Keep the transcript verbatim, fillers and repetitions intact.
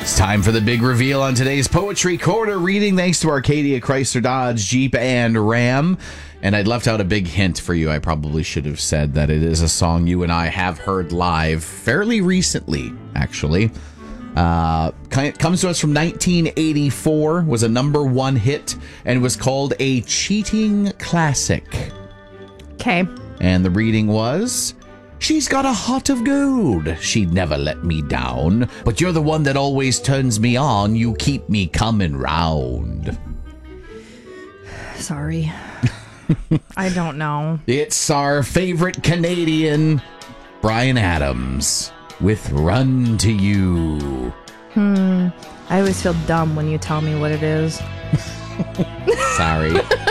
It's time for the big reveal on today's Poetry Corner reading, thanks to Arcadia, Chrysler, Dodge, Jeep, and Ram. And I'd left out a big hint for you. I probably should have said that it is a song you and I have heard live fairly recently, actually. Uh, comes to us from nineteen eighty-four, was a number one hit, and was called a cheating classic. Okay. And the reading was... She's got a heart of gold. She'd never let me down. But you're the one that always turns me on. You keep me coming round. Sorry. I don't know. It's our favorite Canadian, Bryan Adams, with Run to You. Hmm. I always feel dumb when you tell me what it is. Sorry.